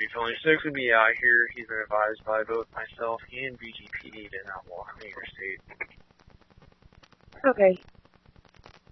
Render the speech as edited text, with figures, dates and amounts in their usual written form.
226 will be out here. He's been advised by both myself and BGPD to not walk near your state. Okay.